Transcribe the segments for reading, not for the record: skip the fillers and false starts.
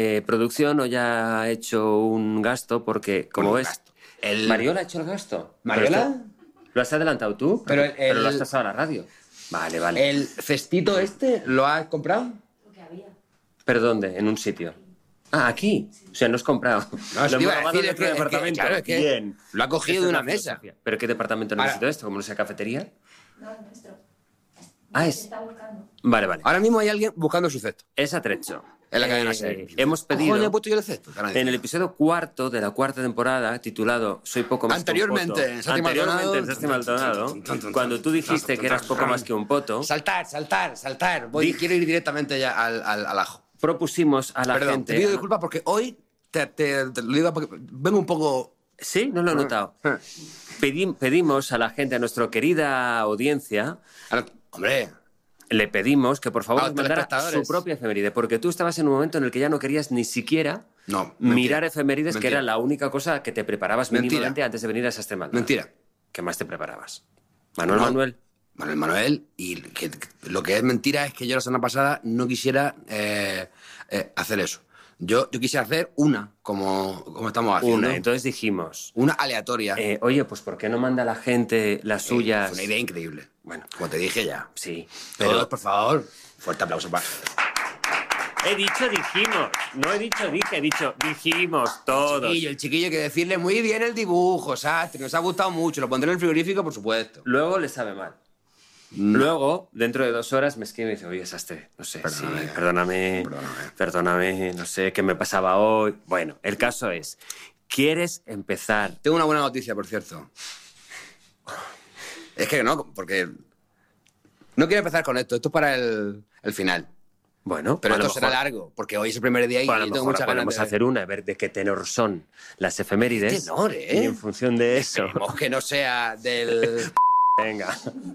Producción hoy ha hecho un gasto porque, como ves... ¿Mariola ha hecho el gasto? ¿Mariola? ¿Lo has adelantado tú? Pero lo has pasado a la radio. Vale. ¿El cestito lo has comprado? Lo que había. ¿Pero dónde? ¿En un sitio? Ah, aquí. O sea, no has comprado. No, lo iba a hemos robado decir, de otro departamento. claro, es que Bien. lo ha cogido Esta de es una la mesa. filosofía. ¿Pero qué departamento necesito esto? ¿Como no sea cafetería? No, el nuestro. Ah, Se está buscando. Vale. Ahora mismo hay alguien buscando su cesto. Es atrecho. En la cadena SER. Hemos pedido... Cojones, he puesto yo el cesto. En el episodio 4 de la 4ª temporada, titulado Soy poco más Anteriormente, que un poto. Anteriormente, en Santi Maldonado, cuando tú dijiste que eras poco más que un poto, Saltar. Quiero ir directamente ya al ajo. propusimos a la gente... Te pido disculpas porque hoy te lo digo porque vengo un poco... Sí, no lo he notado. Pedimos a la gente, a nuestra querida audiencia... Hombre... Le pedimos que por favor nos mandara telespectadores. su propia efeméride, porque tú estabas en un momento en el que ya no querías ni siquiera mirar efemérides, que era la única cosa que te preparabas mínimamente antes de venir a Sastre Maldonado. Mentira. ¿Qué más te preparabas? Manuel. Y lo que es mentira es que yo la semana pasada no quisiera hacer eso. Yo quise hacer una, como estamos haciendo. Entonces dijimos... Una aleatoria. Oye, pues ¿por qué no manda la gente las suyas? Fue una idea increíble. Bueno, como te dije ya. Sí. Todos, por favor, fuerte aplauso para... He dicho dijimos, no he dicho dije, he dicho dijimos todos. El chiquillo hay que decirle muy bien el dibujo, Sastre, nos ha gustado mucho, lo pondré en el frigorífico, por supuesto. Luego le sabe mal. Luego, dentro de 2 horas, me escribe y dice, oye, Sastre, no sé, perdóname, no sé qué me pasaba hoy. Bueno, el caso es, ¿quieres empezar? Tengo una buena noticia, por cierto. Es que no, porque... No quiero empezar con esto, esto es para el final. Bueno, pero esto será largo, porque hoy es el primer día y yo tengo muchas ganas de hacer una, a ver de qué tenor son las efemérides. Tenor, Y en función de eso... Esperemos que no sea del... Venga.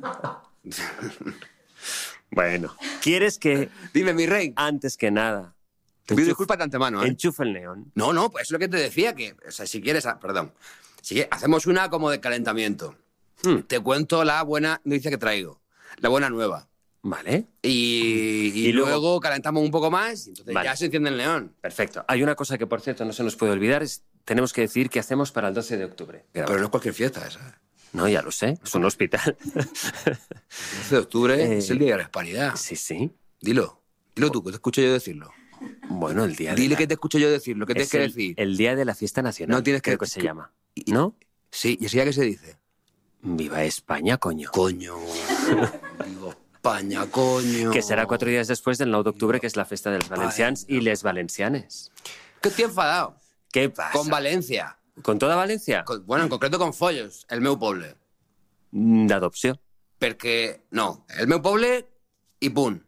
Bueno, ¿quieres que... Dime, mi rey. Antes que nada... Te pido disculpas de antemano, ¿eh? Enchufa el neón. No, pues es lo que te decía, que... O sea, si quieres... Perdón. Hacemos una como de calentamiento. Te cuento la buena noticia que traigo. La buena nueva. Vale. Y luego calentamos un poco más y entonces ya se enciende el neón. Perfecto. Hay una cosa que, por cierto, no se nos puede olvidar. Tenemos que decir qué hacemos para el 12 de octubre. Pero no es cualquier fiesta esa. No, ya lo sé. Es un hospital. El 12 de octubre es el Día de la Hispanidad. Sí. Dilo tú, que te escucho yo decirlo. Bueno, el día Dile que te escucho yo decirlo, ¿qué tienes que decir? El Día de la Fiesta Nacional. No tienes creo que se llama. ¿No? Sí, ¿y así ya qué se dice? Viva España, coño. Coño. Viva España, coño. Que será 4 días después del 9 de octubre, que es la festa de los valencians y les valencianes. Que estoy enfadado. ¿Qué pasa? Con Valencia. ¿Con toda Valencia? Bueno, en concreto con Follos, el meu poble. D'adopció. Perquè, no, el meu poble i punt.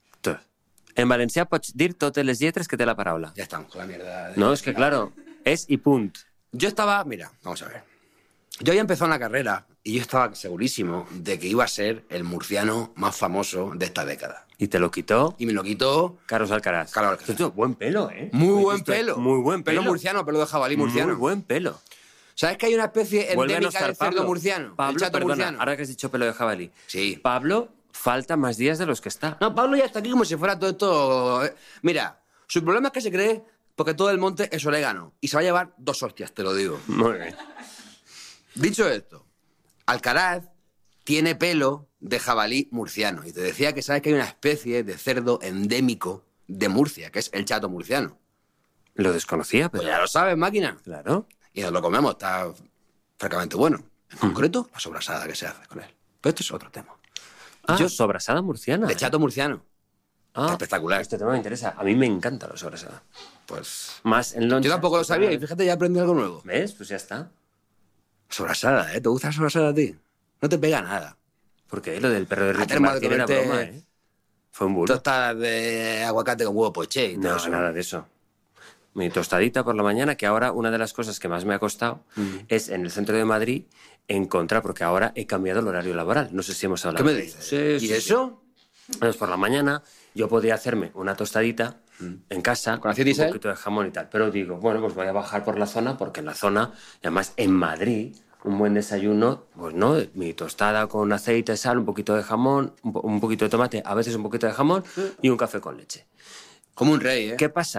En valencià pots dir totes les lletres que té la paraula. Ya estamos con la mierda. No, es que claro, es y punt. Yo estaba, mira, vamos a ver. Yo había empezado una carrera y yo estaba segurísimo de que iba a ser el murciano más famoso de esta década. ¿Y te lo quitó? Y me lo quitó... Carlos Alcaraz. Buen pelo, ¿eh? Muy buen pelo. Muy buen pelo. Pelo murciano, pelo de jabalí murciano. Muy buen pelo. ¿Sabes que hay una especie endémica del cerdo Pablo. murciano? Pablo, el chato perdona, murciano. ahora que has dicho pelo de jabalí. Sí. Pablo falta más días de los que está. No, Pablo ya está aquí como si fuera todo esto... Mira, su problema es que se cree porque todo el monte es orégano y se va a llevar 2 hostias, te lo digo. Muy bien. Dicho esto, Alcaraz tiene pelo de jabalí murciano. Y te decía que sabes que hay una especie de cerdo endémico de Murcia, que es el chato murciano. Lo desconocía, pero... Pues ya lo sabes, máquina. Claro. Y nos lo comemos, está francamente bueno. En concreto, la sobrasada que se hace con él. Pero esto es otro tema. Sobrasada murciana. De chato murciano. Está espectacular. Este tema me interesa. A mí me encanta la sobrasada. Pues... Más en loncha. Yo tampoco lo sabía y fíjate, ya aprendí algo nuevo. ¿Ves? Pues ya está. Sobrasada, ¿eh? ¿Te gusta la sobrasada a ti? No te pega nada. Porque lo del perro de Ricky Martin era broma, ¿eh? Fue un burro. Tostadas de aguacate con huevo poché y todo No, eso. nada de eso. Mi tostadita por la mañana, que ahora una de las cosas que más me ha costado es en el centro de Madrid encontrar, porque ahora he cambiado el horario laboral. No sé si hemos hablado. ¿Qué me dices? Sí, ¿Y eso? Entonces, por la mañana yo podía hacerme una tostadita en casa, ¿Con aceite y un sal? poquito de jamón y tal. Pero digo, bueno, pues voy a bajar por la zona, porque en la zona, y además en Madrid, un buen desayuno, pues no, mi tostada con aceite, sal, un poquito de jamón, un poquito de tomate, a veces un poquito de jamón y un café con leche. Como un rey, ¿eh? ¿Qué pasa?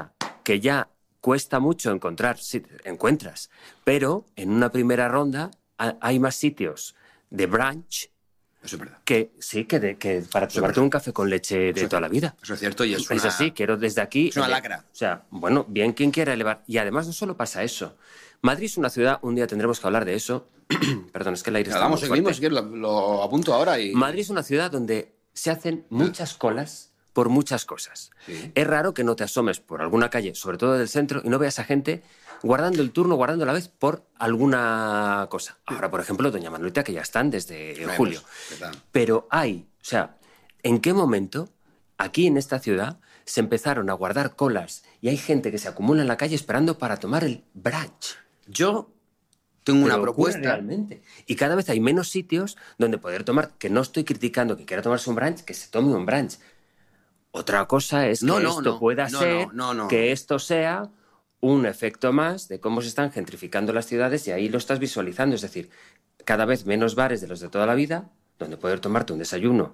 que ya cuesta mucho encontrar, sí, encuentras, pero en una primera ronda hay más sitios de brunch Eso es verdad. que sí, que para tomarte un café con leche de toda la vida. Eso es cierto y es una... Es así, quiero desde aquí... Es una lacra. O sea, bueno, bien quien quiera elevar. Y además no solo pasa eso. Madrid es una ciudad, un día tendremos que hablar de eso. Perdón, es que el aire está muy Seguimos, fuerte. si quieres, lo apunto ahora y... Madrid es una ciudad donde se hacen muchas colas por muchas cosas. Sí. Es raro que no te asomes por alguna calle, sobre todo del centro, y no veas a gente guardando el turno, guardando la vez por alguna cosa. Ahora, por ejemplo, doña Manuelita, que ya están desde julio. ¿qué tal? Pero o sea, ¿en qué momento aquí en esta ciudad se empezaron a guardar colas y hay gente que se acumula en la calle esperando para tomar el brunch? Yo tengo una Pero ocurre propuesta. realmente. Y cada vez hay menos sitios donde poder tomar, que no estoy criticando que quiera tomarse un brunch, que se tome un brunch. Otra cosa es que pueda ser que esto sea un efecto más de cómo se están gentrificando las ciudades y ahí lo estás visualizando. Es decir, cada vez menos bares de los de toda la vida donde poder tomarte un desayuno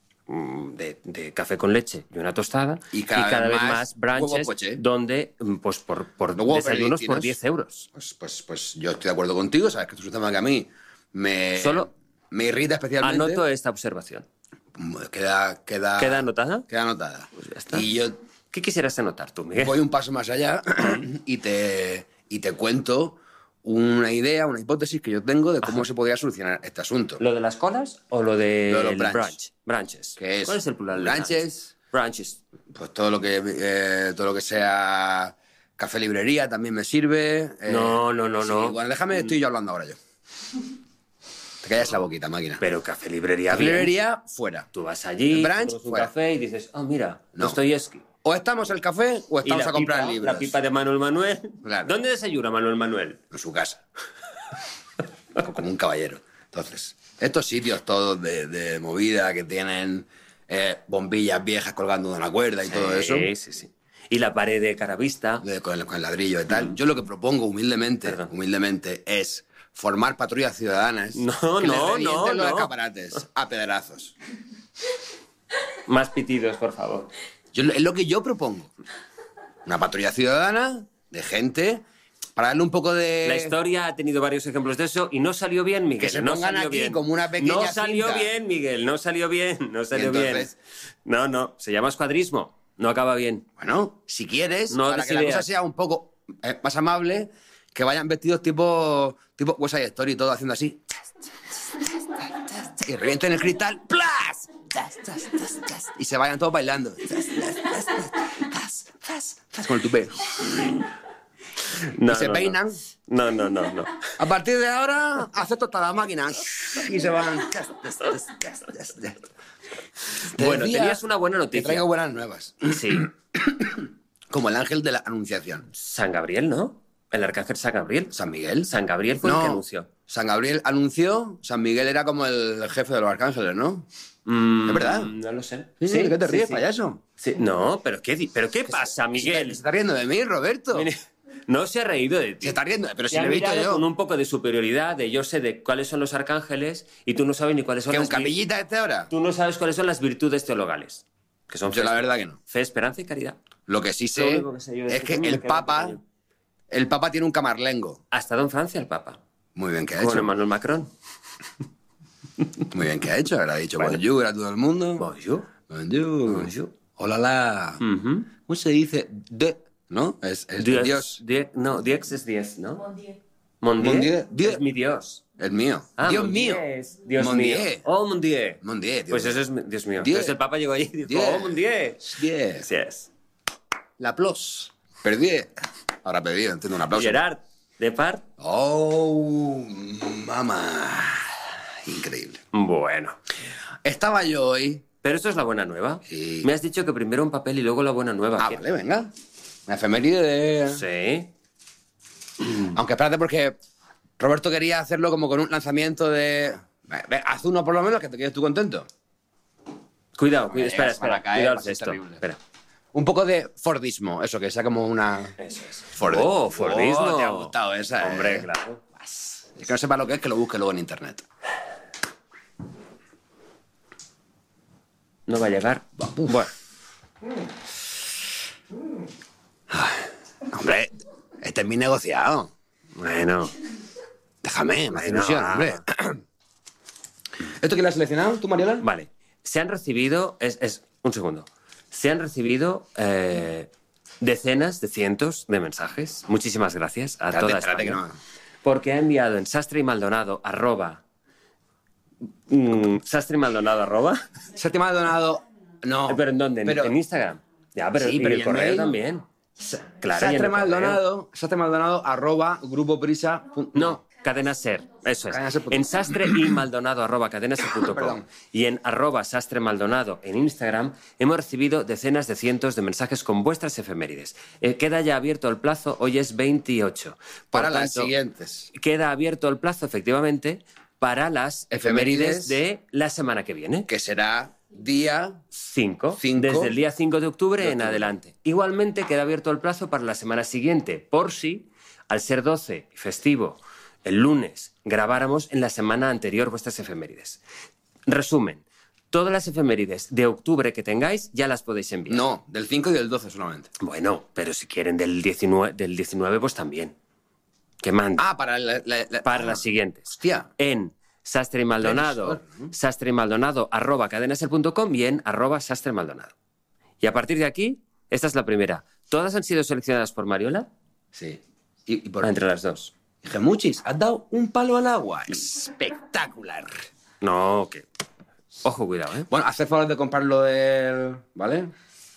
de café con leche y una tostada Y cada vez vez más huevo brunches poché. donde pues por Huevo desayunos por pelliquinos. 10 euros. Pues yo estoy de acuerdo contigo, sabes que esto es un tema que a mí me irrita especialmente. Anoto esta observación. ¿Queda anotada? Queda anotada. Pues ya está. Y yo ¿Qué quisieras anotar tú, Miguel? voy un paso más allá y te cuento una idea, una hipótesis que yo tengo de cómo se podría solucionar este asunto. ¿Lo de las colas o lo de Lo de los el brunch. Brunches. ¿Qué es? ¿Cuál es el plural de Brunches. Brunches. Pues todo lo que sea café librería también me sirve. No. Bueno, déjame, estoy yo hablando ahora yo. Te callas la boquita, máquina. Pero café librería Café bien. librería, fuera. Tú vas allí, Brunch, tomas un fuera. café y dices, mira, No. Dostoyevsky. O estamos el café o Y estamos la a comprar pipa, libros. La pipa de Manuel Manuel. Claro. ¿Dónde desayuna Manuel Manuel? En su casa. Como un caballero. Entonces, estos sitios todos de movida que tienen bombillas viejas colgando de una cuerda y todo eso, Sí. Y la pared de caravista. con el ladrillo y tal. Yo lo que propongo humildemente es formar patrullas ciudadanas No, que les no, revienten los no. escaparates a pedrazos. Más pitidos, por favor. Es lo que yo propongo. Una patrulla ciudadana de gente para darle un poco de... La historia ha tenido varios ejemplos de eso y no salió bien, Miguel. Que se no pongan salió aquí bien. como una pequeña No salió cinta. bien, Miguel. No salió bien. entonces? No. Se llama escuadrismo. No acaba bien. Bueno, si quieres, No para des que la ideas. cosa sea un poco más amable, que vayan vestidos tipo West Side Story, todo haciendo así. Y revienten el cristal. ¡Plas! Y se vayan todos bailando. Con el tupé. No, Y se peinan. No. A partir de ahora, acepto toda la máquina. Y se van. Te Bueno, decía tenías una buena que noticia. traigo buenas nuevas. Sí. Como el ángel de la anunciación. San Gabriel, ¿no? El arcángel San Gabriel. ¿San Miguel? San Gabriel fue el que anunció. San Gabriel anunció, San Miguel era como el jefe de los arcángeles, ¿no? ¿Es verdad? No lo sé. Sí, ¿de qué te ríes, sí. payaso? Sí. No, pero ¿qué pasa, Miguel? Se está riendo de mí, Roberto. Mire, no se ha reído de ti. Se está riendo, pero si Te ha lo he visto mirado yo. con un poco de superioridad, de yo sé de cuáles son los arcángeles y tú no sabes ni cuáles son ¿Que un las capillita este ahora? Tú no sabes cuáles son las virtudes teologales. Que son Yo la verdad que no. fe, esperanza y caridad. Lo que sí Lo sé único que sé yo de es este que tema me el queda Papa pequeño. tiene un camarlengo. Ha estado en Francia el Papa. Muy bien que ha Con hecho. Emmanuel Macron. Muy bien que ha hecho. Habrá dicho Bueno. bonjour a todo el mundo. Bonjour. Bonjour. Bonjour. Hola, la. Ujú. ¿Cómo se dice? ¿No? Es de Dios. No, Dios es 10, ¿no? Mon Dieu. Mon Dieu. Mon Dieu. Dieu. Es mi Dios. El mío. Ah, Dios Mon mío. Dieu es Dios Mon mío. Dieu. Oh, Mon Dieu. Mon Dieu, Dios Pues mío. eso es Dios mío. Dieu. Entonces el Papa llegó allí y dijo, Dieu. oh, Mon Dieu. Dieu. Así es. La plus. Perdí. Ahora perdí, entiendo un aplauso. Gerard Depart. Oh, mamá. Increíble. Bueno. Estaba yo hoy. Pero esto es la buena nueva. Sí. Me has dicho que primero un papel y luego la buena nueva. Ah, vale, venga. Una efeméride de... Sí. Aunque espérate porque Roberto quería hacerlo como con un lanzamiento de... Haz uno por lo menos que te quedes tú contento. Cuidado, Hombre, espera. para caer, Cuidado va a ser esto. terrible. Espera. Un poco de Fordismo, eso, que sea como una... Eso es. Ford- Oh, Fordismo. Oh, te ha gustado esa, Hombre, claro. El que no sepa lo que es, que lo busque luego en internet. No va a llegar. Bueno. Hombre, este es mi negociado. Bueno. Déjame, me hace ilusión, hombre. ¿Esto quién lo has seleccionado, tú, Mariola? Vale. Se han recibido... un segundo. Se han recibido decenas de cientos de mensajes. Muchísimas gracias a toda España. Que no. Porque ha enviado en Sastre y Maldonado Sastre y Maldonado Sastre y Maldonado... No. ¿Pero en dónde? ¿En Instagram? Ya, pero, sí, pero el correo mail también. Claro, Sastre Maldonado @grupoprisa. No, Cadena Ser, eso es. En Sastre y Maldonado @cadenaser.com y en @sastremaldonado en Instagram hemos recibido decenas de cientos de mensajes con vuestras efemérides. Queda ya abierto el plazo, hoy es 28. Para las siguientes. Queda abierto el plazo, efectivamente, para las efemérides de la semana que viene. Que será día 5. Desde el día 5 de octubre en adelante. Igualmente queda abierto el plazo para la semana siguiente, por si, al ser 12 y festivo, el lunes, grabáramos en la semana anterior vuestras efemérides. Resumen, todas las efemérides de octubre que tengáis ya las podéis enviar. No, del 5 y del 12 solamente. Bueno, pero si quieren del 19 pues también. Que manden. Para las siguientes. Hostia. En Sastre y Maldonado, @cadenaser.com y en @sastremaldonado. Y a partir de aquí, esta es la primera. ¿Todas han sido seleccionadas por Mariola? Sí. ¿Y por entre las dos? Gemuchis, has dado un palo al agua. Espectacular. No, que... Ojo, cuidado, ¿eh? Bueno, haz favor de comprarlo del... ¿Vale?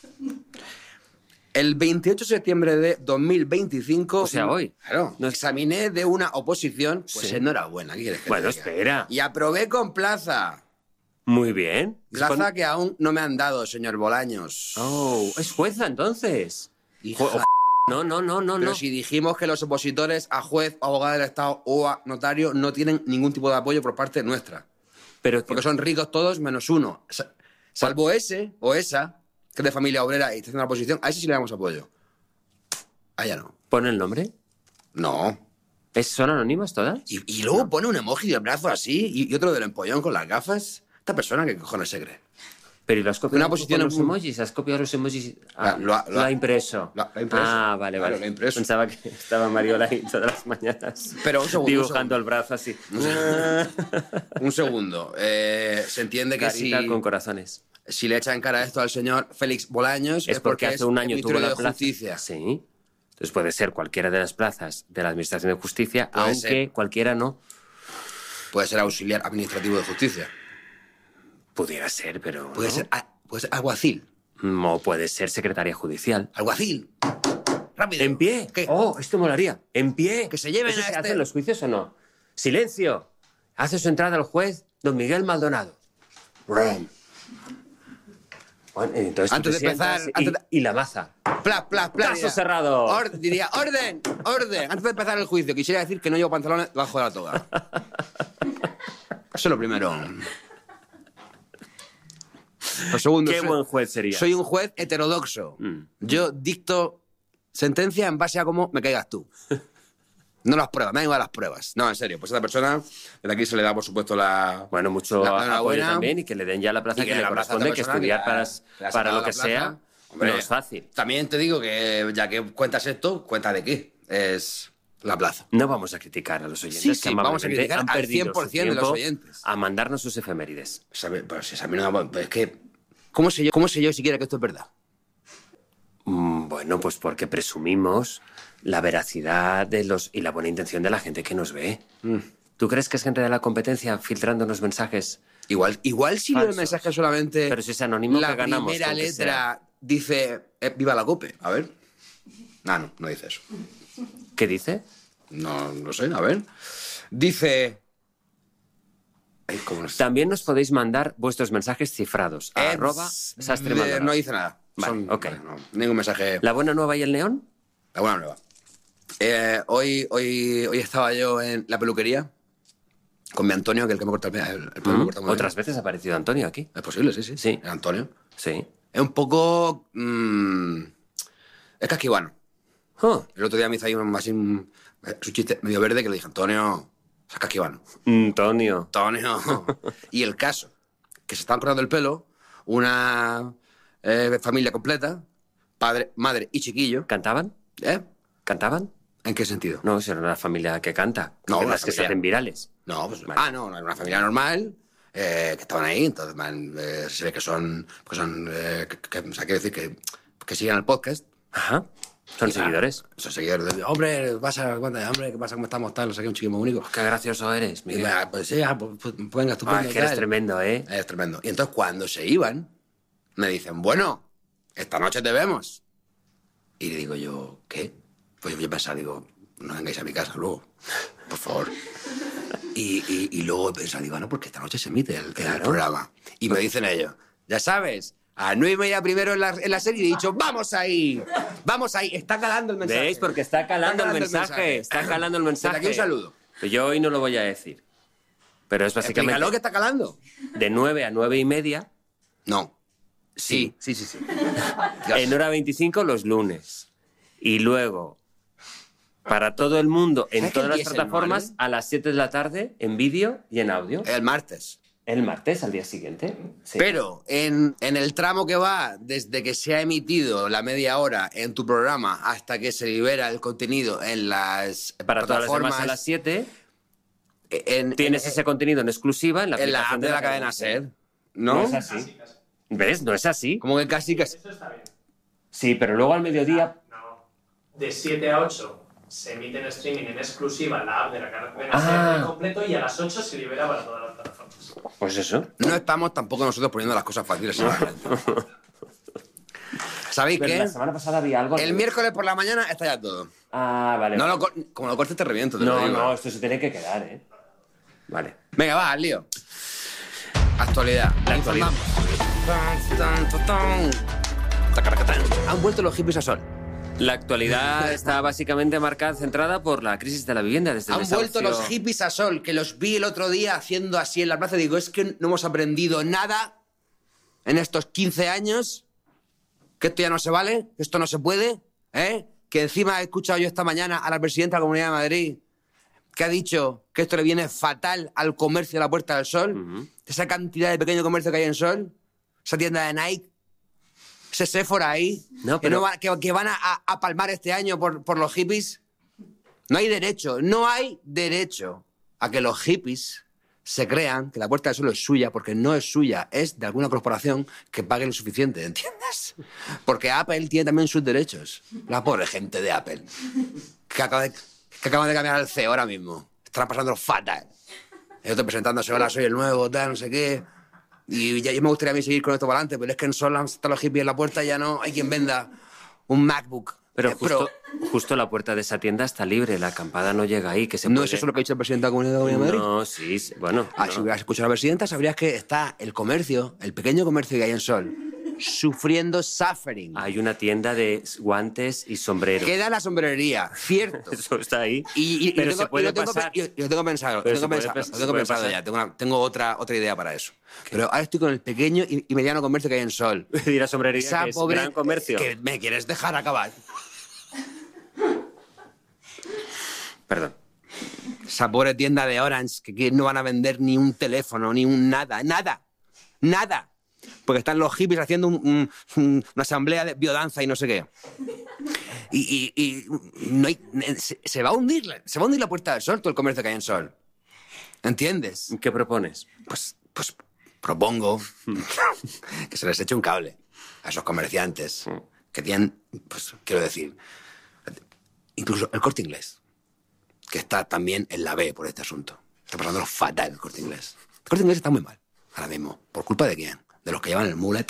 El 28 de septiembre de 2025... O sea, hoy. Claro. Nos examiné de una oposición. Pues enhorabuena. ¿Qué quieres que bueno, te diga? Espera. Y aprobé con plaza. Muy bien. Plaza que aún no me han dado, señor Bolaños. Oh, es jueza, entonces. Hija... No. Pero si dijimos que los opositores a juez, abogado del Estado o a notario no tienen ningún tipo de apoyo por parte nuestra. Porque son ricos todos menos uno. Salvo ese o esa, que es de familia obrera y está haciendo la oposición, a ese sí le damos apoyo. A ella no. ¿Pone el nombre? No. ¿Son anónimas todas? Y luego pone un emoji del brazo así y otro del empollón con las gafas. Esta persona, ¿qué cojones se cree? Pero ¿y lo has copiado una posición los emojis? ¿Has copiado los emojis? Lo ha impreso. Lo ha impreso. Vale. Claro, lo ha impreso. Pensaba que estaba Mariola ahí todas las mañanas. Pero un segundo. Dibujando el brazo así. Un segundo. Se entiende que Carita con corazones. Si le echa en cara esto al señor Félix Bolaños es porque hace un año tuvo la plaza. Justicia. Sí. Entonces puede ser cualquiera de las plazas de la Administración de Justicia, aunque cualquiera no. Puede ser auxiliar administrativo de justicia. Pudiera ser, pero... Puede ser alguacil. O puede ser secretaria judicial. ¡Alguacil! ¡Rápido! ¿En pie? ¿Qué? ¡Oh, esto molaría! ¡En pie! ¡Que se lleven ¿Eso se hace en los juicios o no? ¡Silencio! Hace su entrada el juez don Miguel Maldonado. Bueno, entonces antes de empezar... Y la maza. ¡Plas! ¡Caso cerrado! Diría, ¡orden! Antes de empezar el juicio, quisiera decir que no llevo pantalones bajo de la toga. Eso es lo primero. Lo segundo, Qué buen juez sería. Soy un juez heterodoxo. Yo dicto sentencia en base a cómo me caigas tú. No las pruebas, me dan igual las pruebas. No, en serio, pues a esta persona, desde aquí se le da, por supuesto, mucho apoyo también y que le den ya la plaza que le corresponde, que estudiar para lo que sea, hombre, no es fácil. También te digo que, ya que cuentas esto, cuenta de qué. Es la plaza. No vamos a criticar a los oyentes. Sí, vamos a criticar al 100% de los oyentes. A mandarnos sus efemérides. Pero si a mí no... Es que... ¿Cómo sé yo siquiera que esto es verdad? Bueno, pues porque presumimos la veracidad y la buena intención de la gente que nos ve. ¿Tú crees que es gente de la competencia filtrándonos mensajes? Igual si el mensaje solamente... Pero si es anónimo, la que ganamos. La primera letra dice viva la COPE. A ver. No dice eso. ¿Qué dice? No sé, a ver. Dice... También nos podéis mandar vuestros mensajes cifrados a @sastremaldonado. No dice nada. Vale, ningún mensaje. ¿La buena nueva y el neón? La buena nueva. Hoy estaba yo en la peluquería con mi Antonio, que es el que me corta el pelo. Otras veces ha aparecido Antonio aquí. Es posible, sí. ¿El Antonio? Sí. Es un poco... es casquivano. El otro día me hizo ahí un chiste medio verde que le dije, Antonio... O sea, casquivano. Antonio. Y el caso, que se estaban cortando el pelo, una familia completa, padre, madre y chiquillo. ¿Cantaban? ¿Cantaban? ¿En qué sentido? No, era una familia que canta. No, las que se hacen virales. No, pues... Vale. No, era una familia normal... que estaban ahí, entonces se ve que son... o sea, quiero decir que siguen el podcast. Ajá. Son seguidores. Son seguidores. Hombre, ¿qué pasa? ¿Cómo estamos? Tal, no sé qué, un chico muy único. Qué gracioso eres, Miguel. Pues sí, pues venga, estupendo. Que eres tremendo, ¿eh? Es tremendo. Y entonces cuando se iban, me dicen, bueno, esta noche te vemos. Y le digo yo, ¿qué? Pues yo pensaba, digo, no vengáis a mi casa luego, por favor. Y luego pensaba, digo, no, porque esta noche se emite el programa. Y me dicen ellos, ya sabes... A 9:30 primero en la serie he dicho, ¡vamos ahí! Está calando el mensaje. ¿Veis? Porque está calando el mensaje. Está calando el mensaje. Desde aquí un saludo. Pero yo hoy no lo voy a decir. Pero es básicamente... Explícalo que está calando. De 9 a 9:30. No. Sí. En hora 25 los lunes. Y luego, para todo el mundo, en todas las plataformas, a las 7 de la tarde, en vídeo y en audio. El martes. El martes, al día siguiente. Sí. Pero en el tramo que va desde que se ha emitido la media hora en tu programa hasta que se libera el contenido en las para plataformas... todas las demás a las 7, tienes ese contenido en exclusiva en la aplicación de la cadena SER. No es así. ¿Ves? No es así. Como que casi... Eso está bien. Sí, pero luego al mediodía... No. De 7 a 8 se emite en streaming en exclusiva en la app de la cadena SER completo y a las 8 se libera para todas las plataformas. Pues eso. No estamos tampoco nosotros poniendo las cosas fáciles. ¿Sabéis qué? La semana pasada había algo... El miércoles por la mañana está ya todo. Vale. No, como lo cortes te reviento. No, esto se tiene que quedar, ¿eh? Vale. Venga, va, al lío. Actualidad. La actualidad. Han vuelto los hippies a sol. La actualidad está básicamente centrada por la crisis de la vivienda. Han vuelto los hippies a sol, que los vi el otro día haciendo así en la plaza. Digo, es que no hemos aprendido nada en estos 15 años, que esto ya no se vale, que esto no se puede, ¿eh? Que encima he escuchado yo esta mañana a la presidenta de la Comunidad de Madrid que ha dicho que esto le viene fatal al comercio de la Puerta del Sol, esa cantidad de pequeño comercio que hay en Sol, esa tienda de Nike, ese Sephora ahí, que van a palmar este año por los hippies. No hay derecho a que los hippies se crean que la Puerta del Sol es suya, porque no es suya, es de alguna corporación que pague lo suficiente, ¿entiendes? Porque Apple tiene también sus derechos. La pobre gente de Apple, que acaban de cambiar el CEO ahora mismo. Están pasando fatal. Yo estoy presentándose, hola, soy el nuevo, tal, no sé qué... Y ya me gustaría a mí seguir con esto para adelante, pero es que en Sol están los hippies en la puerta, ya no hay quien venda un MacBook. Pero justo la puerta de esa tienda está libre, la acampada no llega ahí. ¿No es eso lo que ha dicho el presidente de la Comunidad de Madrid? No, sí, bueno. Si hubieras escuchado a la presidenta, sabrías que está el comercio, el pequeño comercio que hay en Sol, sufriendo suffering. Hay una tienda de guantes y sombreros. Queda la sombrerería, cierto. Eso está ahí. Pero se puede pasar. Yo tengo pensado, ya. Tengo otra idea para eso. ¿Qué? Pero ahora estoy con el pequeño y mediano comercio que hay en Sol. Y la sombrería, que es gran comercio. Que ¿me quieres dejar acabar? Perdón. Esa pobre tienda de Orange que no van a vender ni un teléfono, ni un nada. Porque están los hippies haciendo una asamblea de biodanza y no sé qué. Y no hay, se va a hundir la Puerta del Sol, todo el comercio que hay en Sol. ¿Entiendes? ¿Qué propones? Pues propongo que se les eche un cable a esos comerciantes que tienen, pues quiero decir, incluso el Corte Inglés, que está también en la B por este asunto. Está pasándolo fatal el Corte Inglés. El Corte Inglés está muy mal ahora mismo. ¿Por culpa de quién? De los que llevan el mullet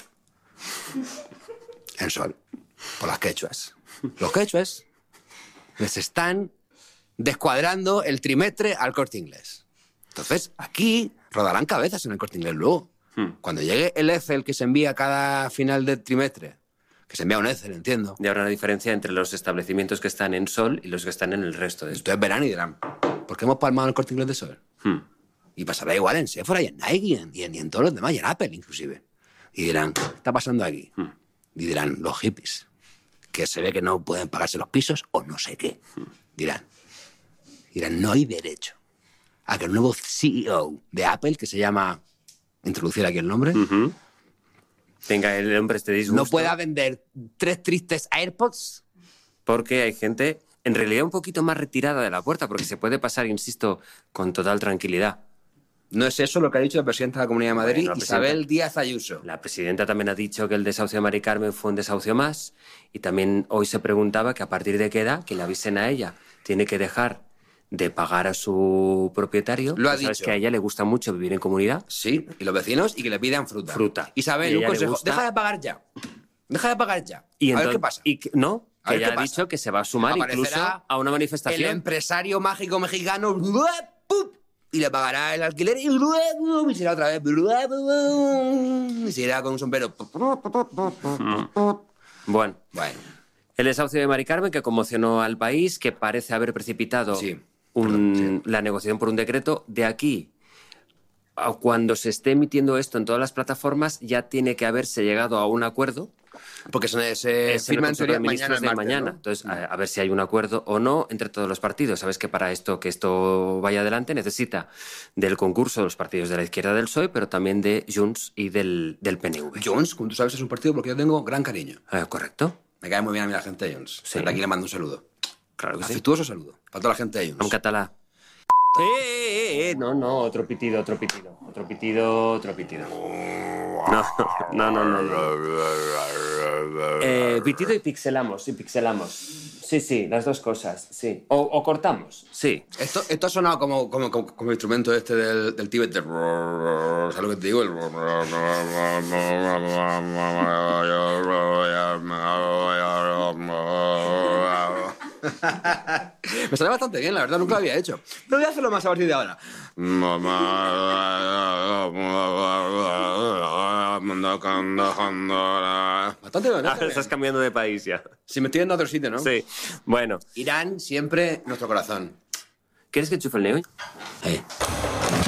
en Sol. Por las quechuas. Los quechuas les están descuadrando el trimestre al Corte Inglés. Entonces, aquí rodarán cabezas en el Corte Inglés luego. Cuando llegue el Excel que se envía cada final de trimestre, que se envía un Excel, entiendo. Y habrá una diferencia entre los establecimientos que están en Sol y los que están en el resto de... Entonces verán y dirán, ¿por qué hemos palmado el Corte Inglés de Sol? Y pasará igual en Sephora y en Nike y en todos los demás, y en Apple inclusive. Y dirán, ¿qué está pasando aquí? Y dirán, los hippies, que se ve que no pueden pagarse los pisos o no sé qué. Dirán, no hay derecho a que el nuevo CEO de Apple, que se llama... introducir aquí el nombre... Venga, el hombre este disgusto. No pueda vender 3 tristes AirPods. Porque hay gente en realidad un poquito más retirada de la puerta, porque se puede pasar, insisto, con total tranquilidad. No es eso lo que ha dicho la presidenta de la Comunidad de Madrid, bueno, Isabel Díaz Ayuso. La presidenta también ha dicho que el desahucio de Mari Carmen fue un desahucio más, y también hoy se preguntaba que a partir de qué edad, que le avisen a ella, tiene que dejar de pagar a su propietario. Lo ha dicho. ¿Sabes que a ella le gusta mucho vivir en comunidad? Sí, y los vecinos, y que le pidan fruta. Fruta. Isabel, un consejo, deja de pagar ya. Deja de pagar ya. Y a ver qué pasa. No, que ella ha dicho que se va a sumar incluso a una manifestación. El empresario mágico mexicano y le pagará el alquiler y será otra vez y se irá con un sombrero. Bueno. El desahucio de Mari Carmen, que conmocionó al país, que parece haber precipitado la negociación por un decreto. De aquí a cuando se esté emitiendo esto en todas las plataformas, ya tiene que haberse llegado a un acuerdo. Porque se firma en teoría mañana. ¿No? Entonces, a ver si hay un acuerdo o no entre todos los partidos. Sabes que para que esto vaya adelante necesita del concurso de los partidos de la izquierda del PSOE, pero también de Junts y del PNV. Junts, como tú sabes, es un partido porque yo tengo gran cariño. ¿Correcto? Me cae muy bien a mí la gente de Junts. Sí. Desde aquí le mando un saludo. Claro que sí. Afectuoso saludo para toda la gente de Junts. En catalán. No, otro pitido. No. Pitido y pixelamos. Sí, las dos cosas, sí. O cortamos, sí. Esto ha sonado como instrumento este del Tíbet. ¿Sabes lo que te digo? Me sale bastante bien, la verdad, nunca lo había hecho. Pero voy a hacerlo más a partir de ahora. Bastante bien. Ahora estás cambiando de país ya. Si me estoy yendo a otro sitio, ¿no? Sí. Bueno. Irán siempre nuestro corazón. ¿Quieres que enchufe el neo?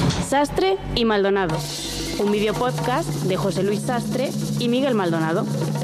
Sastre y Maldonado. Un videopodcast de José Luis Sastre y Miguel Maldonado.